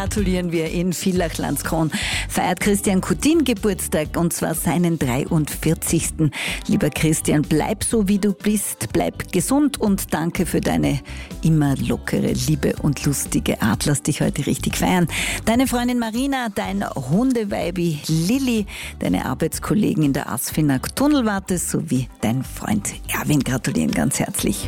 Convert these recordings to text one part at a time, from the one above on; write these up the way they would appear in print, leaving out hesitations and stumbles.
gratulieren wir in Villach-Landskron. Feiert Christian Coutin Geburtstag, und zwar seinen 43. Lieber Christian, bleib so wie du bist, bleib gesund und danke für deine immer lockere, liebe und lustige Art. Lass dich heute richtig feiern. Deine Freundin Marina, dein Hundeweibi Lilli, deine Arbeitskollegen in der Asfinag Tunnelwarte sowie dein Freund Erwin gratulieren ganz herzlich.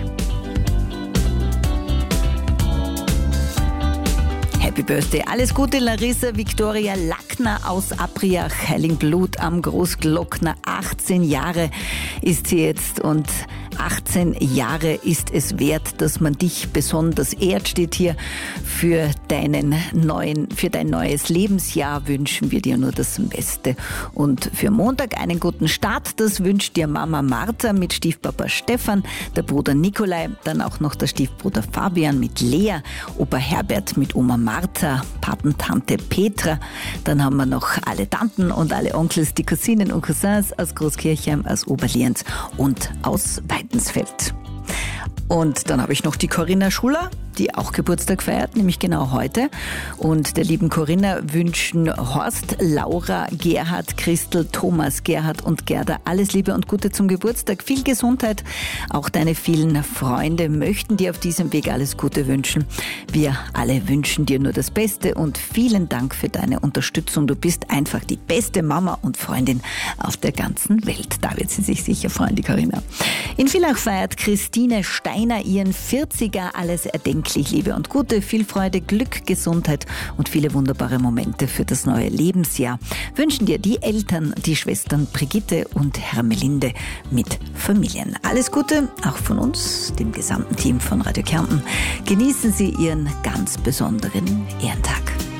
Happy Birthday. Alles Gute, Larissa Victoria Lackner aus Abriach, Heiligenblut am Großglockner. 18 Jahre ist sie jetzt und 18 Jahre ist es wert, dass man dich besonders ehrt. Steht hier für dein neues Lebensjahr wünschen wir dir nur das Beste. Und für Montag einen guten Start. Das wünscht dir Mama Martha mit Stiefpapa Stefan, der Bruder Nikolai, dann auch noch der Stiefbruder Fabian mit Lea, Opa Herbert mit Oma Martha, Patentante Petra. Dann haben wir noch alle Tanten und alle Onkels, die Cousinen und Cousins aus Großkirchheim, aus Oberlienz und aus Weidensfeld. Und dann habe ich noch die Corinna Schuler, die auch Geburtstag feiert, nämlich genau heute. Und der lieben Corinna wünschen Horst, Laura, Gerhard, Christel, Thomas, Gerhard und Gerda alles Liebe und Gute zum Geburtstag. Viel Gesundheit. Auch deine vielen Freunde möchten dir auf diesem Weg alles Gute wünschen. Wir alle wünschen dir nur das Beste und vielen Dank für deine Unterstützung. Du bist einfach die beste Mama und Freundin auf der ganzen Welt. Da wird sie sich sicher freuen, die Corinna. In Villach feiert Christine Steiner ihren 40er. Alles erdenklich Liebe und Gute, viel Freude, Glück, Gesundheit und viele wunderbare Momente für das neue Lebensjahr. Wünschen dir die Eltern, die Schwestern Brigitte und Hermelinde mit Familien. Alles Gute, auch von uns, dem gesamten Team von Radio Kärnten. Genießen Sie Ihren ganz besonderen Ehrentag.